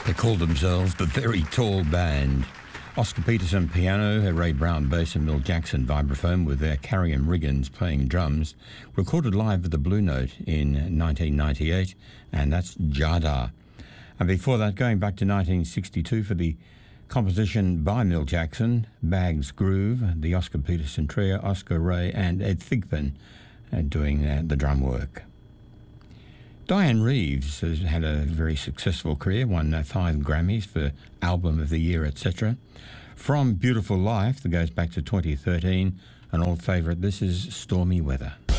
They called themselves the Very Tall Band. Oscar Peterson piano, Ray Brown bass and Mill Jackson vibraphone with their Carrion Riggins playing drums, recorded live at the Blue Note in 1998, and that's Jada. And before that, going back to 1962 for the composition by Mill Jackson, Bag's Groove, the Oscar Peterson trio, Oscar Ray and Ed Thigpen doing the drum work. Diane Reeves has had a very successful career, won 5 Grammys for Album of the Year, etc. From Beautiful Life, that goes back to 2013, an old favourite, this is Stormy Weather.